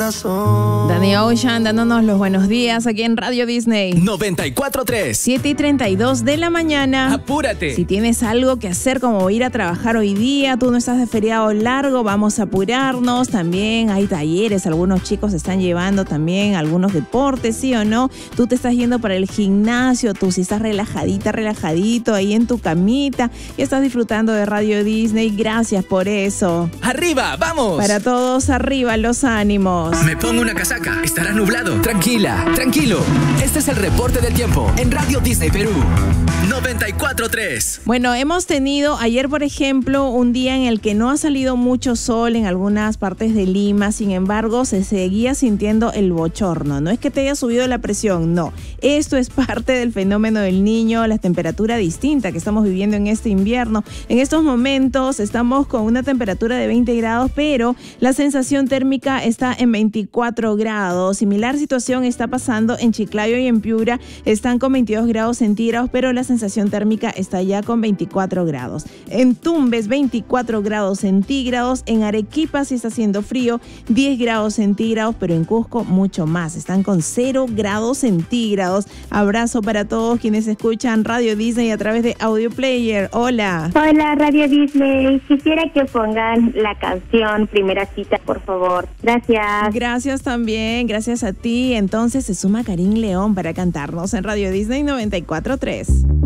Danny Ocean dándonos los buenos días aquí en Radio Disney 94.3. 7:32 de la mañana. Apúrate. Si tienes algo que hacer como ir a trabajar hoy día, tú no estás de feriado largo, vamos a apurarnos. También hay talleres, algunos chicos están llevando también algunos deportes, ¿sí o no? Tú te estás yendo para el gimnasio, tú si estás relajadito ahí en tu camita y estás disfrutando de Radio Disney, gracias por eso. ¡Arriba, vamos! Para todos, arriba los ánimos. Me pongo una casaca, estará nublado. Tranquila, tranquilo. Este es el reporte del tiempo en Radio Disney Perú 94.3. Bueno, hemos tenido ayer, por ejemplo, un día en el que no ha salido mucho sol en algunas partes de Lima, sin embargo, se seguía sintiendo el bochorno. No es que te haya subido la presión, no. Esto es parte del fenómeno del Niño, la temperatura distinta que estamos viviendo en este invierno. En estos momentos estamos con una temperatura de 20 grados, pero la sensación térmica está en 24 grados. Similar situación está pasando en Chiclayo y en Piura. Están con 22 grados centígrados, pero la sensación térmica está ya con 24 grados. En Tumbes, 24 grados centígrados. En Arequipa sí está haciendo frío, 10 grados centígrados, pero en Cusco mucho más. Están con 0 grados centígrados. Abrazo para todos quienes escuchan Radio Disney a través de Audio Player. Hola. Hola, Radio Disney. Quisiera que pongan la canción Primera Cita, por favor. Gracias. Gracias también, gracias a ti. Entonces se suma Karim León para cantarnos en Radio Disney 94.3.